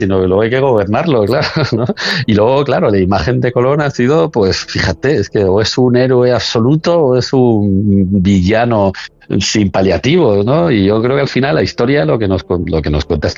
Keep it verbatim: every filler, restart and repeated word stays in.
sino que luego hay que gobernarlo, claro, ¿no? Y luego, claro, la imagen de Colón ha sido, pues fíjate, es que o es un héroe absoluto o es un villano sin paliativos, ¿no? Y yo creo que al final la historia lo que nos lo que nos cuenta es